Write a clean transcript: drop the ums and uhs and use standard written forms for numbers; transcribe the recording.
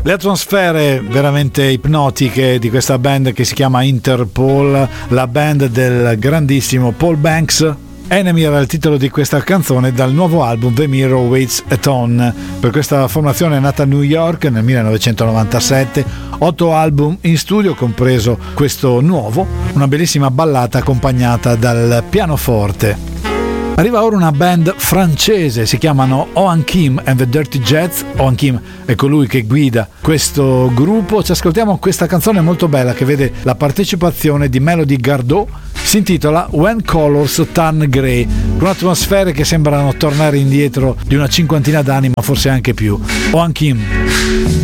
Le atmosfere veramente ipnotiche di questa band che si chiama Interpol, la band del grandissimo Paul Banks. Enemy era il titolo di questa canzone dal nuovo album The Mirror Waits a Ton. Per questa formazione è nata a New York nel 1997, 8 album in studio, compreso questo nuovo, una bellissima ballata accompagnata dal pianoforte. Arriva ora una band francese, si chiamano Oan Kim and the Dirty Jets. Oan Kim è colui che guida questo gruppo. Ci ascoltiamo questa canzone molto bella che vede la partecipazione di Melody Gardot. Si intitola When Colors Turn Grey, con atmosfere che sembrano tornare indietro di una cinquantina d'anni, ma forse anche più. Oan Kim.